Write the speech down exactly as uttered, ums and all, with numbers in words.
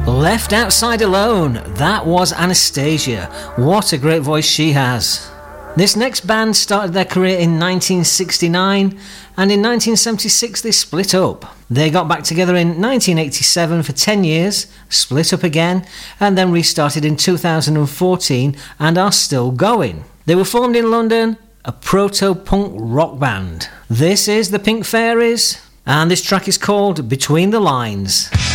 Left Outside Alone, that was Anastasia. What a great voice she has. This next band started their career in nineteen sixty-nine, and in nineteen seventy-six they split up. They got back together in nineteen eighty-seven for ten years, split up again, and then restarted in two thousand fourteen and are still going. They were formed in London, a proto-punk rock band. This is the Pink Fairies, and this track is called Between the Lines.